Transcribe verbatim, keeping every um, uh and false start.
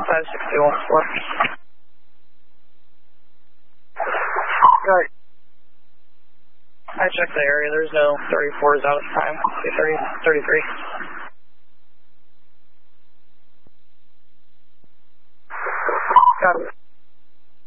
five sixty-one four. Right. I checked the area. There's no thirty-fours out at the time. thirty, thirty-three. Got it.